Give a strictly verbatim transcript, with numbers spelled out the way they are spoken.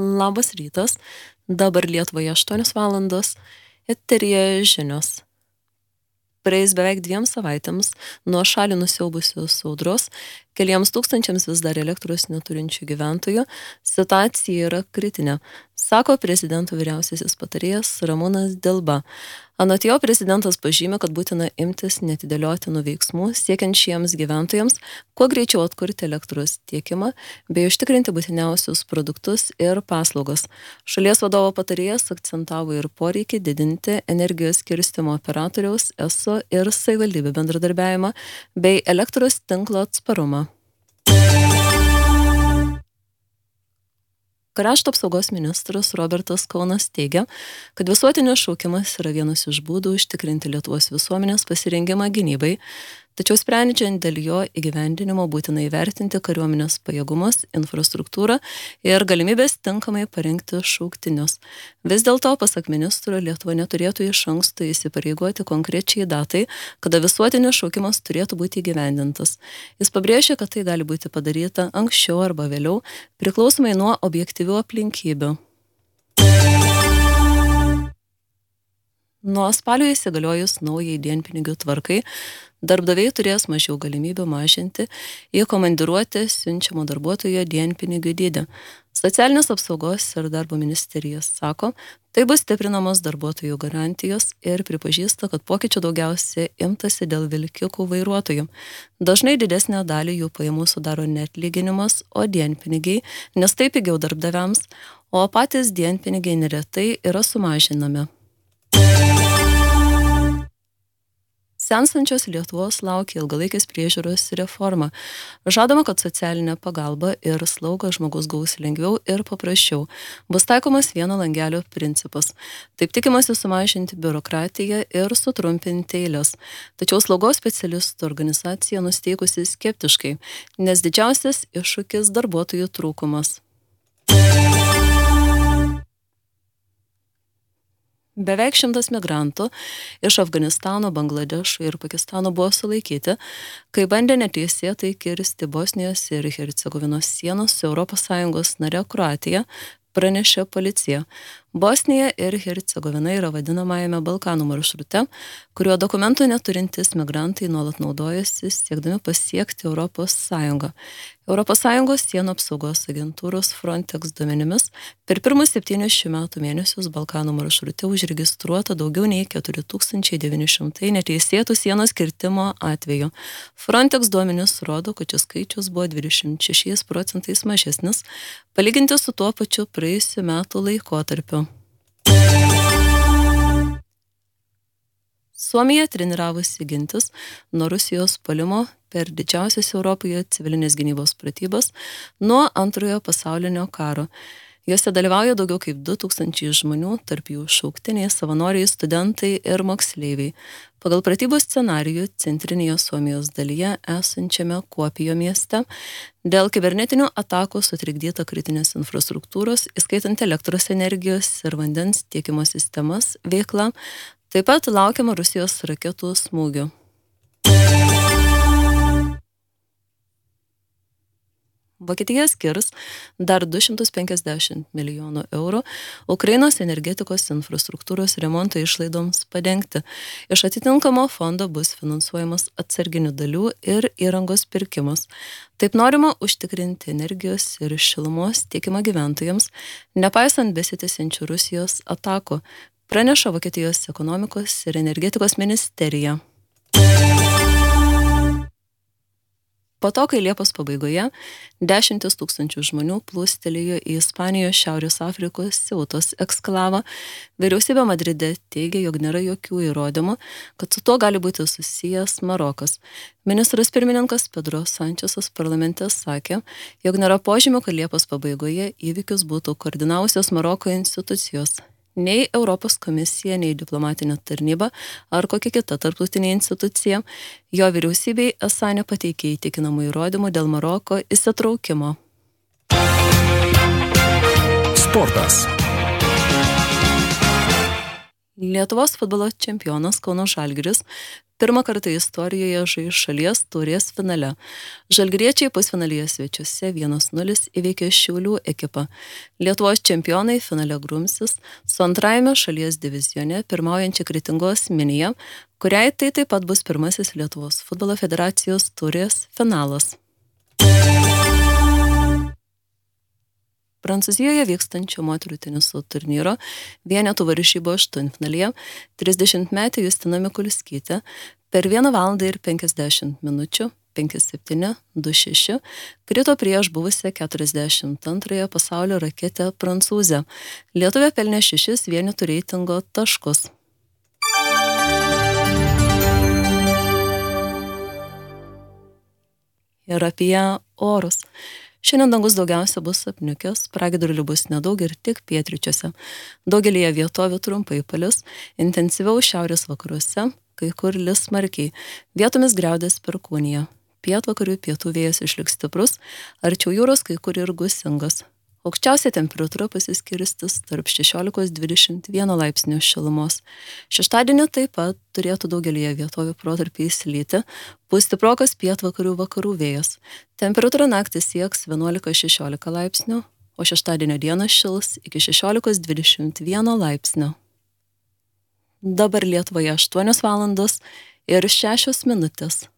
Labas rytas, dabar Lietuvoje aštuonios valandos, eteryje žinios. Praėjus beveik dviem savaitėms nuo šalį nusiaubusios audros, keliems tūkstančiams vis dar elektros neturinčių gyventojų situacija yra kritinė, sako prezidento vyriausiasis patarėjas Ramūnas Dilba. Anot jo, prezidentas pažymė, kad būtina imtis neatidėliotinų veiksmų siekiant šiems gyventojams kuo greičiau atkurti elektros tiekimą bei užtikrinti būtiniausius produktus ir paslaugas. Šalies vadovo patarėjas akcentavo ir poreikį didinti energijos skirstymo operatoriaus eso ir savivaldybių bendradarbiavimą bei elektros tinklo atsparumą. Krašto apsaugos ministras Robertas Kaunas teigia, kad visuotinis šaukimas yra vienas iš būdų užtikrinti Lietuvos visuomenės pasirengimą gynybai, tačiau sprendžiant dėl jo įgyvendinimo būtina įvertinti kariuomenės pajėgumus, infrastruktūrą ir galimybės tinkamai parengti šauktinius. Vis dėlto, pasak ministro, Lietuva neturėtų iš anksto įsipareigoti konkrečiai datai, kada visuotinis šaukimas turėtų būti įgyvendintas. Jis pabrėžė, kad tai gali būti padaryta anksčiau arba vėliau, priklausomai nuo objektyvių aplinkybių. Nuo spalio įsigaliojus naujai dienpinigių tvarkai, darbdaviai turės mažiau galimybių mažinti į komandiruotę siunčiamo darbuotojo dienpinigių dydį. Socialinės apsaugos ir darbo ministerija sako, tai bus stiprinamos darbuotojų garantijos ir pripažįsta, kad pokyčių daugiausiai imtasi dėl vilkikų vairuotojų. Dažnai didesnę dalį jų pajamų sudaro ne atlyginimas, o dienpinigiai, nes tai pigiau darbdaviams, o patys dienpinigiai neretai yra sumažinami. Senstančios Lietuvos laukia ilgalaikės priežiūros reforma. Žadama, kad socialinė pagalba ir slauga žmogus gaus lengviau ir paprasčiau. Bus taikomas vieno langelio principas. Taip tikimasi sumažinti biurokratiją ir sutrumpinti eiles. Tačiau slaugos specialistų organizacija nusteikusi skeptiškai, nes didžiausias iššūkis darbuotojų trūkumas. Beveik šimtas migrantų iš Afganistano, Bangladešo ir Pakistano buvo sulaikyti, kai bandė neteisėtai kirsti Bosnijos ir Hercegovinos sienos su Europos Sąjungos nare Kroatija, pranešė policija. Bosnija ir Hercegovina yra vadinamajame Balkanų maršrute, kurio dokumentų neturintys migrantai nuolat naudojasi siekdami pasiekti Europos Sąjungą. Europos Sąjungos sienų apsaugos agentūros Frontex duomenimis per pirmus septynis šių metų mėnesius Balkanų maršrute užregistruota daugiau nei keturi tūkstančiai devyni šimtai neteisėtų sienos kirtimo atvejų. Frontex duomenys rodo, kad šis skaičius buvo dvidešimt šešiais procentais mažesnis, palyginti su tuo pačiu praėjusiu metų laikotarpiu. Suomija treniravosi gintis nuo Rusijos puolimo per didžiausias Europoje civilinės gynybos pratybas nuo antrojo pasaulinio karo. Jose dalyvauja daugiau kaip du tūkstančiai žmonių, tarp jų šauktiniai, savanoriai, studentai ir moksleiviai. Pagal pratybų scenarijų centrinėje Suomijos dalyje esančiame Kuopijo mieste dėl kibernetinių atakų sutrikdyta kritinės infrastruktūros, įskaitant elektros energijos ir vandens tiekimo sistemas veikla. Taip pat laukiama Rusijos raketų smūgių. Vokietija skirs dar du šimtus penkiasdešimt milijonų eurų Ukrainos energetikos infrastruktūros remonto išlaidoms padengti. Iš atitinkamo fondo bus finansuojamas atsarginių dalių ir įrangos pirkimas. Taip norima užtikrinti energijos ir šilumos tiekimą gyventojams, nepaisant besitęsiančių Rusijos atakų, praneša Vokietijos ekonomikos ir energetikos ministerija. Po to, kai Liepos pabaigoje dešimtis tūkstančių žmonių plūstelėjo į Ispanijos Šiaurės Afrikos Ceutos eksklavą, vyriausybė Madride teigia, jog nėra jokių įrodymų, kad su tuo gali būti susijęs Marokas. Ministras pirmininkas Pedro Sančesas parlamente sakė, jog nėra požymių, kad Liepos pabaigoje įvykius būtų koordinavusios Maroko institucijos. Nei Europos komisija, nei diplomatinė tarnyba ar kokia kita tarptautinė institucija jo vyriausybei esą nepateikė įtikinamų įrodymų dėl Maroko įsitraukimo. Sportas. Lietuvos futbolo čempionas Kauno Žalgiris pirmą kartą istorijoje žais šalies taurės finale. Žalgiriečiai pusfinalyje svečiuose vienas nulis įveikė Šiaulių ekipą. Lietuvos čempionai finale grumsis su antrajame šalies divizione pirmaujančia Kretingos Minija, kuriai tai taip pat bus pirmasis Lietuvos futbolo federacijos taurės finalas. Prancūzijoje vykstančio moterų teniso turnyro vienetų varžybų aštuntfinalyje trisdešimtmetė Justina Mikulskytė per vieną valandą ir penkiasdešimt minučių penki septyni du šeši krito prieš buvusią keturiasdešimt antrąją pasaulio raketę Prancūzę. Lietuvė pelnė šešis vienetų reitingo taškus. Ir apie orus. Šiandien dangus daugiausia bus apniukęs, pragiedrulių bus nedaug ir tik pietryčiuose. Daugelyje vietovių trumpai palis, intensyviau šiaurės vakaruose, kai kur lis smarkiai, vietomis griaudės perkūnija. Pietvakarių pietų vėjas išliks stiprus, arčiau jūros kai kur ir gūsingas. Aukščiausia temperatūra pasiskirstis tarp šešiolikos dvidešimt vieno laipsnių šilumos. Šeštadienį taip pat turėtų daugelyje vietovių protarpiais lyti, pūs stiprokas pietvakarių vakarų vėjas. Temperatūra naktį sieks vienuolika šešiolika laipsnių, o šeštadienio dieną šils iki šešiolikos dvidešimt vieno laipsnio. Dabar Lietuvoje aštuonios valandos ir šešios minutės.